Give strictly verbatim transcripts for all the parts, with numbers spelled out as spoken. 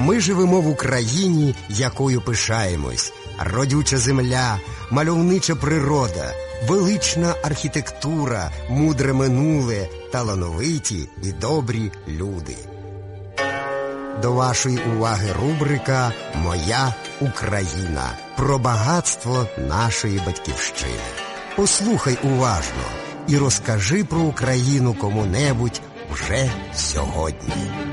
Ми живемо в Україні, якою пишаємось. Родюча земля, мальовнича природа, велична архітектура, мудре минуле, талановиті і добрі люди. До вашої уваги рубрика «Моя Україна» про багатство нашої батьківщини. Послухай уважно і розкажи про Україну кому-небудь вже сьогодні.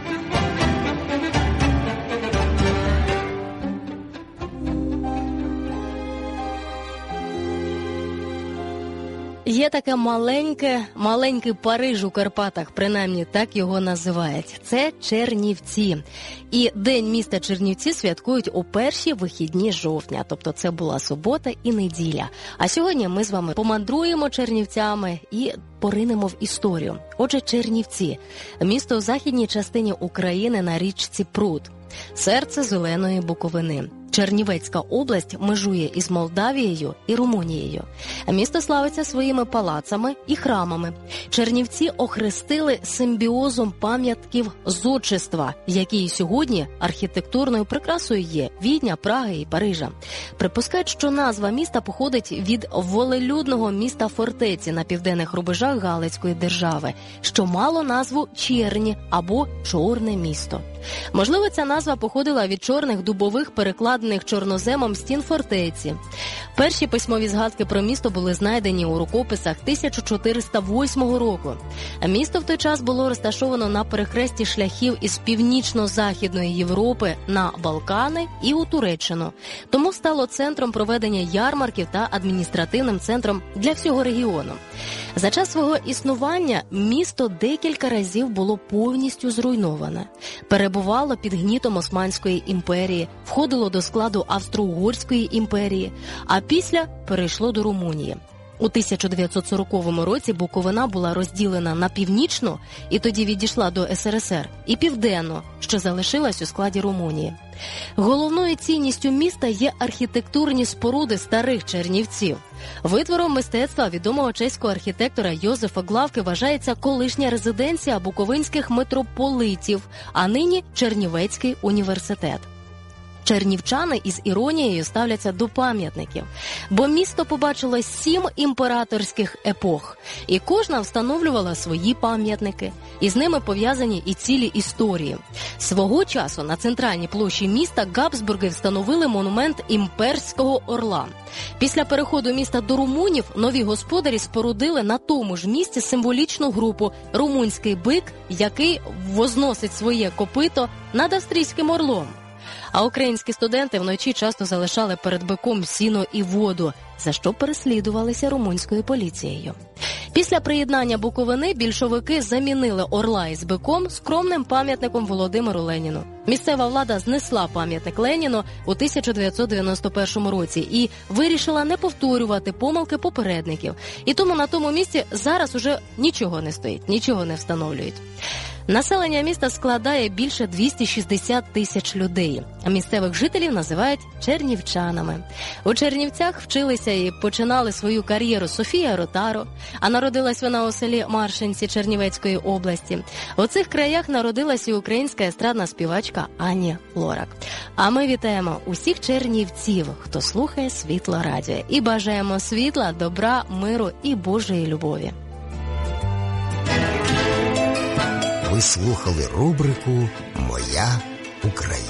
Є таке маленьке, маленький Париж у Карпатах, принаймні так його називають. Це Чернівці. І День міста Чернівці святкують у перші вихідні жовтня, тобто це була субота і неділя. А сьогодні ми з вами помандруємо Чернівцями і поринемо в історію. Отже, Чернівці – місто у західній частині України на річці Прут. Серце зеленої Буковини. Чернівецька область межує із Молдавією і Румунією. Місто славиться своїми палацами і храмами. Чернівці охрестили симбіозом пам'ятків зодчества, які і сьогодні архітектурною прикрасою є Відня, Праги і Парижа. Припускають, що назва міста походить від волелюдного міста фортеці на південних рубежах Галицької держави, що мало назву Черні або Чорне місто. Можливо, ця назва походила від чорних дубових перекладених чорноземом стін фортеці. Перші письмові згадки про місто були знайдені у рукописах тисяча чотириста восьмого року. Місто в той час було розташовано на перехресті шляхів із північно-західної Європи на Балкани і у Туреччину. Тому стало центром проведення ярмарків та адміністративним центром для всього регіону. За час свого існування місто декілька разів було повністю зруйноване. Перебувало під гнітом Османської імперії, входило до складу Австро-Угорської імперії, а після перейшло до Румунії. У тисяча дев'ятсот сороковому році Буковина була розділена на північну, і тоді відійшла до ес ер ес ер, і південну, що залишилась у складі Румунії. Головною цінністю міста є архітектурні споруди старих Чернівців. Витвором мистецтва відомого чеського архітектора Йозефа Главки вважається колишня резиденція буковинських митрополитів, а нині Чернівецький університет. Чернівчани із іронією ставляться до пам'ятників, бо місто побачило сім імператорських епох, і кожна встановлювала свої пам'ятники, і з ними пов'язані і цілі історії. Свого часу на центральній площі міста Габсбурги встановили монумент імперського орла. Після переходу міста до румунів нові господарі спорудили на тому ж місці символічну групу «Румунський бик», який возносить своє копито над австрійським орлом. А українські студенти вночі часто залишали перед биком сіно і воду, за що переслідувалися румунською поліцією. Після приєднання Буковини більшовики замінили орла із биком скромним пам'ятником Володимиру Леніну. Місцева влада знесла пам'ятник Леніну у тисяча дев'ятсот дев'яносто першому році і вирішила не повторювати помилки попередників. І тому на тому місці зараз уже нічого не стоїть, нічого не встановлюють. Населення міста складає більше двісті шістдесят тисяч людей, а місцевих жителів називають чернівчанами. У Чернівцях вчилися і починали свою кар'єру Софія Ротаро, а народилась вона у селі Маршинці Чернівецької області. У цих краях народилась і українська естрадна співачка Ані Лорак. А ми вітаємо усіх чернівців, хто слухає Світло Радіо, і бажаємо світла, добра, миру і Божої любові. Ви слухали рубрику «Моя Україна».